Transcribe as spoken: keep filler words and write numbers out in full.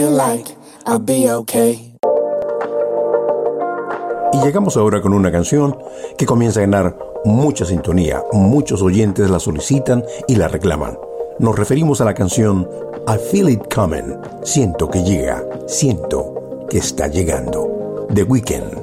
like I'll be okay. Y llegamos ahora con una canción que comienza a ganar mucha sintonía. Muchos oyentes la solicitan y la reclaman. Nos referimos a la canción I Feel It Coming. Siento que llega, siento que está llegando. The Weeknd.